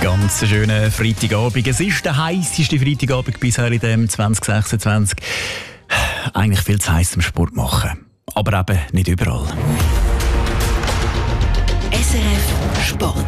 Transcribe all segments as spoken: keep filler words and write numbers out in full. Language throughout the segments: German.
Ganz schönen Freitagabend. Es ist der heisseste Freitagabend bisher in dem zwanzig sechsundzwanzig. Eigentlich viel zu heiß zum Sport machen. Aber eben nicht überall. S R F Sport.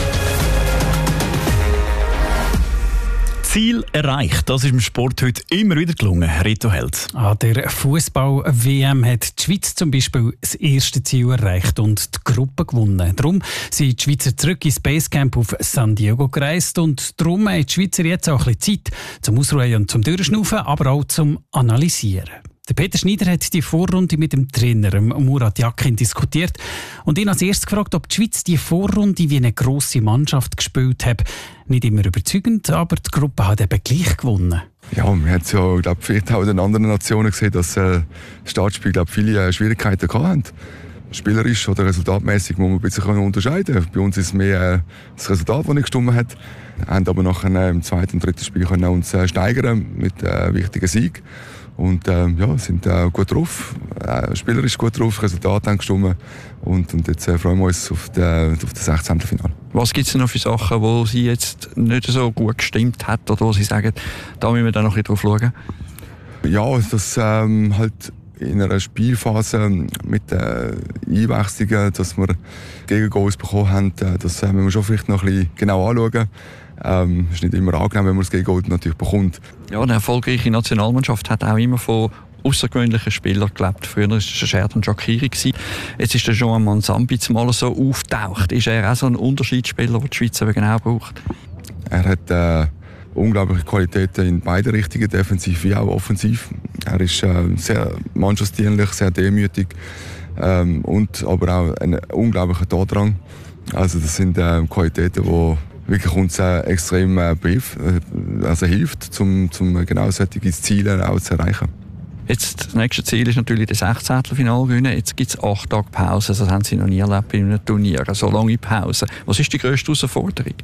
Ziel erreicht. Das ist im Sport heute immer wieder gelungen. Reto Held. An der Fußball-W M hat die Schweiz zum Beispiel das erste Ziel erreicht und die Gruppe gewonnen. Darum sind die Schweizer zurück ins Basecamp auf San Diego gereist und darum haben die Schweizer jetzt auch ein bisschen Zeit zum Ausruhen und zum Durchschnaufen, aber auch zum Analysieren. Der Peter Schneider hat die Vorrunde mit dem Trainer Murat Yakin diskutiert und ihn als erstes gefragt, ob die Schweiz die Vorrunde wie eine grosse Mannschaft gespielt hat. Nicht immer überzeugend, aber die Gruppe hat eben gleich gewonnen. Ja, man hat es ja, glaub, vielleicht auch in den anderen Nationen gesehen, dass äh, das Startspiel glaub, viele äh, Schwierigkeiten hatten. Spielerisch oder resultatmäßig muss man ein bisschen unterscheiden. Bei uns ist es mehr äh, das Resultat, das nicht gestimmt hat. Wir haben aber nachher äh, im zweiten und dritten Spiel können uns äh, steigern mit äh, wichtigen Sieg. Und äh, ja, sind äh, gut drauf, äh, spielerisch gut drauf, Resultate haben gestimmt. Und, und jetzt äh, freuen wir uns auf, die, auf das sechzehnten Finale. Was gibt es noch für Sachen, wo Sie jetzt nicht so gut gestimmt hat oder wo Sie sagen, da müssen wir dann noch ein bisschen drauf schauen? Ja, dass ähm, halt in einer Spielphase mit den äh, Einwechslungen, dass wir Gegengoals bekommen haben, äh, das äh, müssen wir schon vielleicht noch ein bisschen genau anschauen. Ähm, es ist nicht immer angenehm, wenn man das Gegengoal natürlich bekommt. Ja, eine erfolgreiche Nationalmannschaft hat auch immer von außergewöhnlichen Spielern gelebt. Früher war es Xherdan Shaqiri. Jetzt ist der Jean Manzambi mal so auftaucht. Ist er auch so ein Unterschiedsspieler, den die Schweiz eben genau braucht? Er hat äh, unglaubliche Qualitäten in beide Richtungen, defensiv wie auch offensiv. Er ist äh, sehr mannschaftsdienlich, sehr demütig ähm, und aber auch ein unglaublicher Tordrang. Also das sind äh, Qualitäten, die wirklich uns äh, extrem äh, behilft, äh, also hilft, um zum genau solche Ziele auch zu erreichen. Jetzt, das nächste Ziel ist natürlich das Sechzehntelfinale gewinnen. Jetzt gibt es acht Tage Pause. Das haben Sie noch nie erlebt bei einem Turnier. So lange Pause. Was ist die grösste Herausforderung?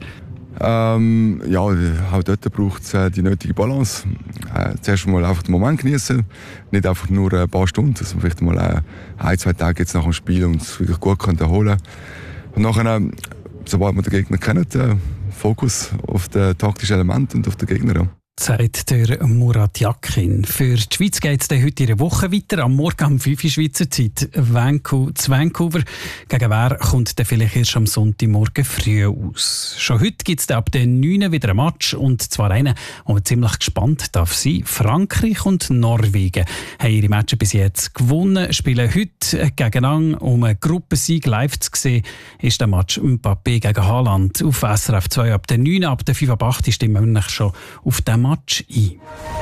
Ähm, ja, auch dort braucht es äh, die nötige Balance. Äh, zuerst mal einfach den Moment genießen, nicht einfach nur ein paar Stunden, dass man vielleicht mal äh, ein, zwei Tage jetzt nach dem Spiel uns wirklich gut erholen kann. Und nachher, äh, sobald man den Gegner kennt, äh, Fokus auf das taktische Element und auf den Gegner. Ja. Sagt der Murat Yakin. Für die Schweiz geht es heute in einer Woche weiter. Am Morgen um fünf Uhr Schweizer Zeit. Vancouver, zu Vancouver. Gegen wer kommt dann vielleicht erst am Sonntagmorgen früh aus? Schon heute gibt es ab den neun Uhr wieder ein Match. Und zwar einen, wo man ziemlich gespannt darf sein. Frankreich und Norwegen haben ihre Matches bis jetzt gewonnen. Spielen heute gegeneinander. Um einen Gruppensieg live zu sehen, ist der Match Mbappé gegen Haaland auf S R F zwei. Ab den neun, ab den fünf ab acht stimmen wir schon auf den Match ein.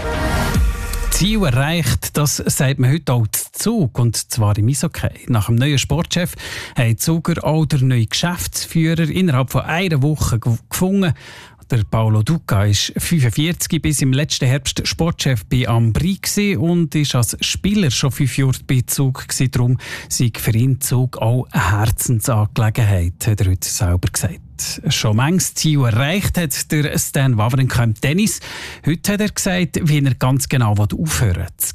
Ziel erreicht, das sagt man heute auch zu Zug, und zwar im Eishockey. Nach dem neuen Sportchef haben die Zuger auch den neuen Geschäftsführer innerhalb von einer Woche gefunden. Der Paolo Duca ist fünfundvierzig, bis im letzten Herbst Sportchef bei Ambri und ist als Spieler schon fünf Jahre bei Zug gewesen. Darum sei für ihn Zug auch eine Herzensangelegenheit, hat er heute selber gesagt. Schon manches Ziel erreicht hat der Stan Wawrinka im Tennis. Heute hat er gesagt, wie er ganz genau aufhören will.